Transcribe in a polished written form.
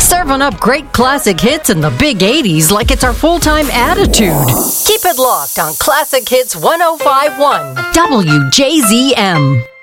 Serving up great classic hits in the big 80s like it's our full-time attitude. Keep it locked on Classic Hits 1051 WJZM.